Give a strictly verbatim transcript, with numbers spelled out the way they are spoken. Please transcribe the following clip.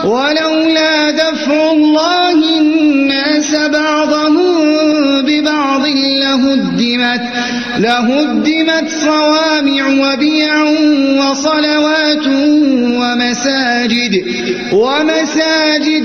ولولا دفع الله الناس بعضهم ببعض لهدمت, لهدمت صوامع وبيع وصلوات ومساجد, ومساجد